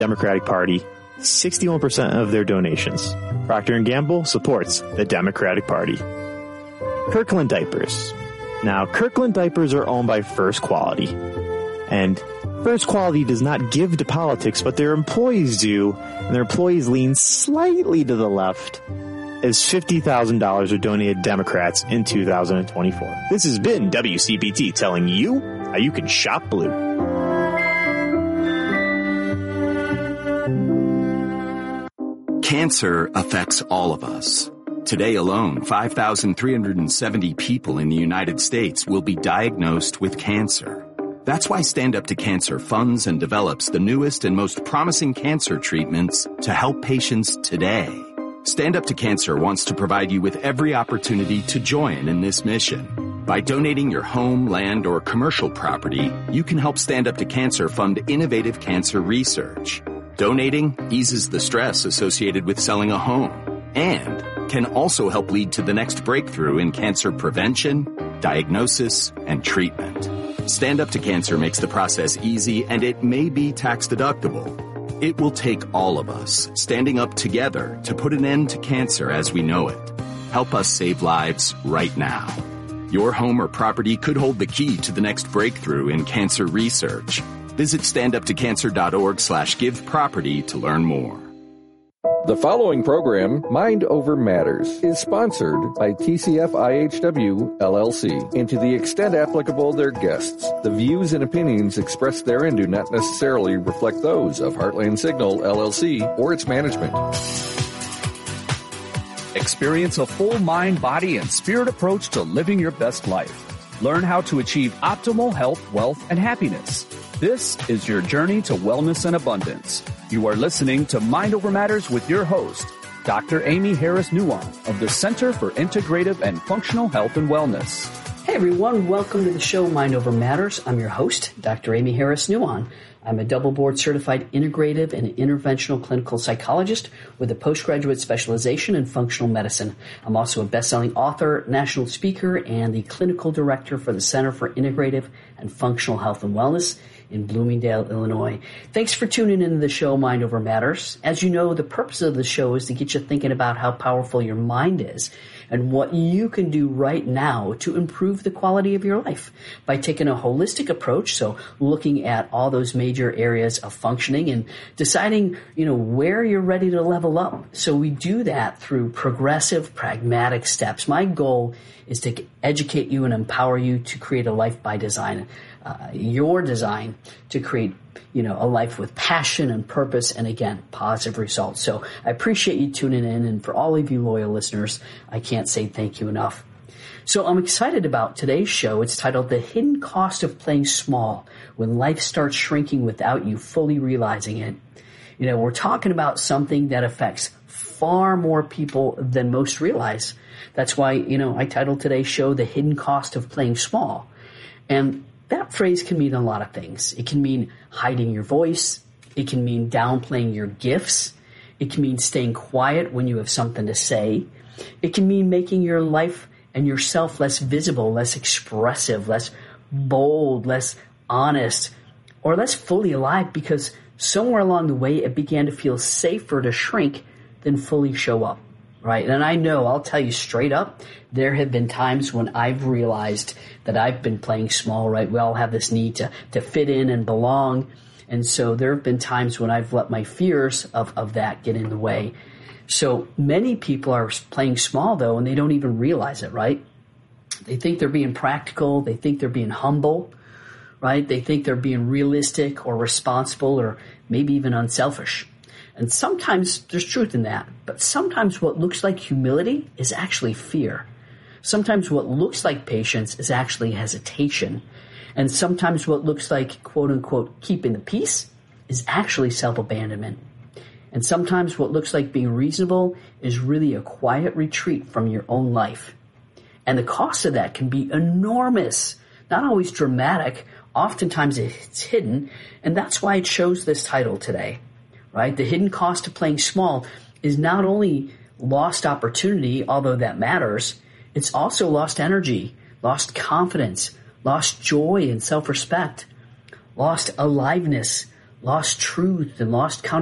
Democratic Party 61% of their donations. Procter & Gamble supports the Democratic Party. Kirkland Diapers. Now, Kirkland Diapers are owned by First Quality. And First Quality does not give to politics, but their employees do. And their employees lean slightly to the left, as $50,000 are donated to Democrats in 2024. This has been WCPT telling you how you can shop blue. Cancer affects all of us. Today alone, 5,370 people in the United States will be diagnosed with cancer. That's why Stand Up to Cancer funds and develops the newest and most promising cancer treatments to help patients today. Stand Up to Cancer wants to provide you with every opportunity to join in this mission. By donating your home, land, or commercial property, you can help Stand Up to Cancer fund innovative cancer research. Donating eases the stress associated with selling a home and can also help lead to the next breakthrough in cancer prevention, diagnosis, and treatment. Stand Up to Cancer makes the process easy, and it may be tax deductible. It will take all of us standing up together to put an end to cancer as we know it. Help us save lives right now. Your home or property could hold the key to the next breakthrough in cancer research. Visit standuptocancer.org/giveproperty to learn more. The following program, Mind Over Matters, is sponsored by TCF IHW, LLC, and to the extent applicable, their guests. The views and opinions expressed therein do not necessarily reflect those of Heartland Signal, LLC, or its management. Experience a full mind, body, and spirit approach to living your best life. Learn how to achieve optimal health, wealth, and happiness. This is your journey to wellness and abundance. You are listening to Mind Over Matters with your host, Dr. Amy Harris Nuwan of the Center for Integrative and Functional Health and Wellness. Hey everyone, welcome to the show Mind Over Matters. I'm your host, Dr. Amy Harris Nuwan. I'm a double board certified integrative and interventional clinical psychologist with a postgraduate specialization in functional medicine. I'm also a best-selling author, national speaker, and the clinical director for the Center for Integrative and Functional Health and Wellness in Bloomingdale, Illinois. Thanks for tuning into the show Mind Over Matters. As you know, the purpose of the show is to get you thinking about how powerful your mind is and what you can do right now to improve the quality of your life by taking a holistic approach, so looking at all those major areas of functioning and deciding, where you're ready to level up. So we do that through progressive, pragmatic steps. My goal is to educate you and empower you to create a life by design, your design to create a life with passion and purpose and, again, positive results. So I appreciate you tuning in, and for all of you loyal listeners, I can't say thank you enough. So I'm excited about today's show. It's titled The Hidden Cost of Playing Small When Life Starts Shrinking Without You Fully Realizing It. We're talking about something that affects far more people than most realize. That's why, I titled today's show The Hidden Cost of Playing Small. And that phrase can mean a lot of things. It can mean hiding your voice. It can mean downplaying your gifts. It can mean staying quiet when you have something to say. It can mean making your life and yourself less visible, less expressive, less bold, less honest, or less fully alive because somewhere along the way it began to feel safer to shrink than fully show up. Right. And I know, I'll tell you straight up, there have been times when I've realized that I've been playing small, right? We all have this need to fit in and belong. And so there have been times when I've let my fears of that get in the way. So many people are playing small, though, and they don't even realize it, right? They think they're being practical. They think they're being humble, right? They think they're being realistic or responsible or maybe even unselfish. And sometimes there's truth in that, but sometimes what looks like humility is actually fear. Sometimes what looks like patience is actually hesitation. And sometimes what looks like, quote unquote, keeping the peace is actually self-abandonment. And sometimes what looks like being reasonable is really a quiet retreat from your own life. And the cost of that can be enormous, not always dramatic. Oftentimes it's hidden. And that's why it shows this title today. Right? The hidden cost of playing small is not only lost opportunity, although that matters, it's also lost energy, lost confidence, lost joy and self-respect, lost aliveness, lost truth and lost